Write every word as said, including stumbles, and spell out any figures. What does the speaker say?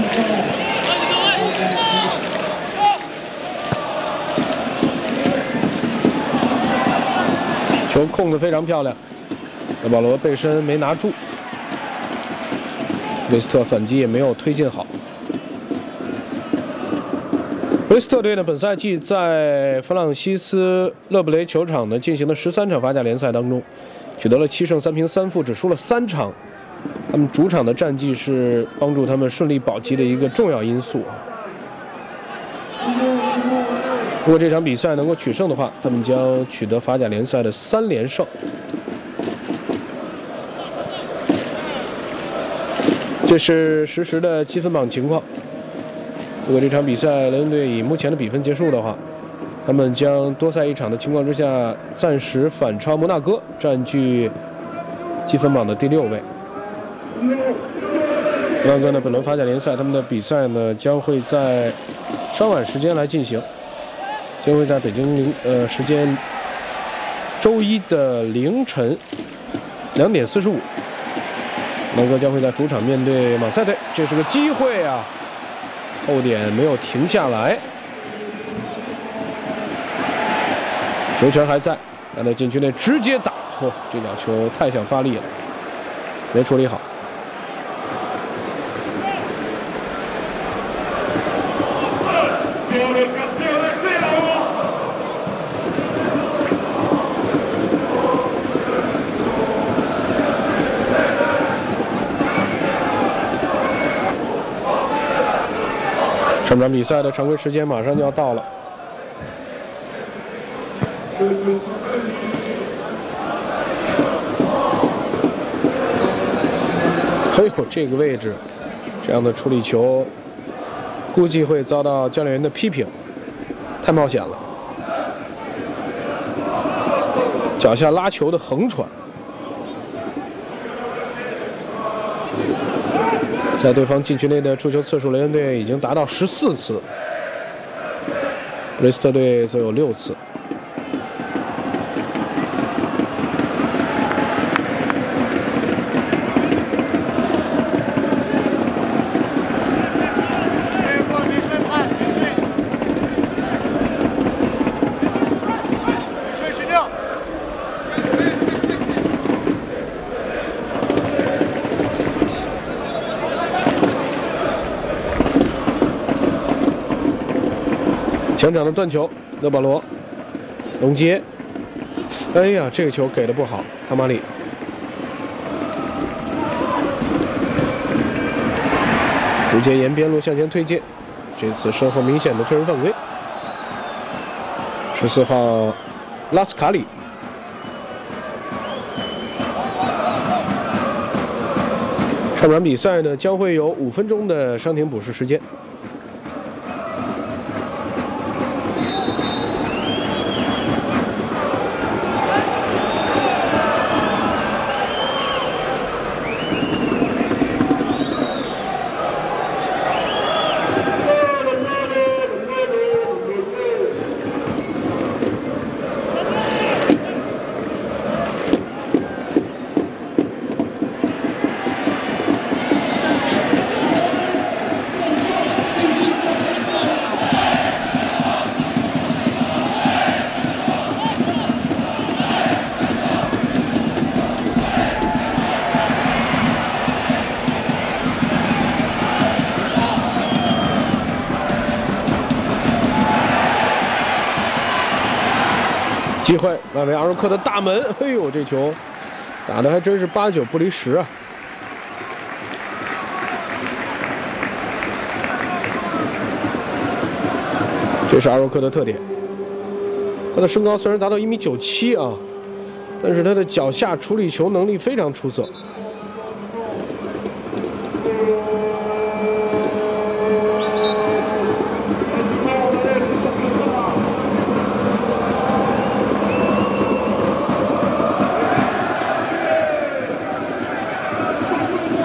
球控得非常漂亮，勒保罗背身没拿住，布雷斯特反击也没有推进好。布雷斯特队呢，本赛季在弗朗西斯勒布雷球场呢进行了十三场法甲联赛当中，取得了七胜三平三负，只输了三场。他们主场的战绩是帮助他们顺利保级的一个重要因素。如果这场比赛能够取胜的话，他们将取得法甲联赛的三连胜。这是实时的积分榜情况。如果这场比赛雷恩队以目前的比分结束的话，他们将多赛一场的情况之下，暂时反超摩纳哥，占据积分榜的第六位。摩纳哥呢，本轮法甲联赛他们的比赛呢将会在稍晚时间来进行。将会在北京凌呃时间周一的凌晨两点四十五，摩哥将会在主场面对马赛队，这是个机会啊！后点没有停下来，球权还在，但在禁区内直接打，嚯、哦，这脚球太想发力了，没处理好。上场比赛的常规时间马上就要到了。哎呦，这个位置，这样的处理球，估计会遭到教练员的批评，太冒险了。脚下拉球的横传。在对方禁区内的触球次数，雷恩队已经达到十四次，布雷斯特队则有六次。前场的断球，勒保罗，龙接，哎呀，这个球给的不好，汤马里，直接沿边路向前推进，这次身后明显的推人犯规。十四号拉斯卡里，上场比赛呢将会有五分钟的伤停补时时间。机会，外围阿若克的大门，哎呦，这球打的还真是八九不离十啊！这是阿若克的特点，他的身高虽然达到一米九七啊，但是他的脚下处理球能力非常出色。